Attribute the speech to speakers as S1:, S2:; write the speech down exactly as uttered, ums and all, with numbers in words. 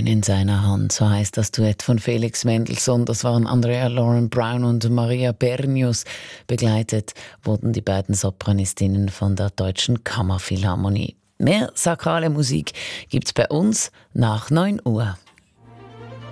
S1: in seiner Hand, so heißt das Duett von Felix Mendelssohn. Das waren Andrea Lauren Brown und Maria Bernius. Begleitet wurden die beiden Sopranistinnen von der Deutschen Kammerphilharmonie. Mehr sakrale Musik gibt's bei uns nach neun Uhr.